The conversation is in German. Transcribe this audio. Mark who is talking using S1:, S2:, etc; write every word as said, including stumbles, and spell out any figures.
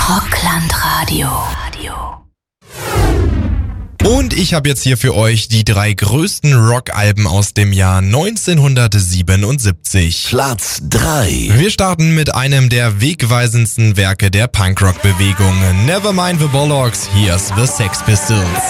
S1: Rocklandradio.
S2: Und ich habe jetzt hier für euch die drei größten Rockalben aus dem Jahr neunzehnhundertsiebenundsiebzig.
S3: Platz drei.
S2: Wir starten mit einem der wegweisendsten Werke der Punkrock-Bewegung. Nevermind the Bollocks, here's the Sex Pistols.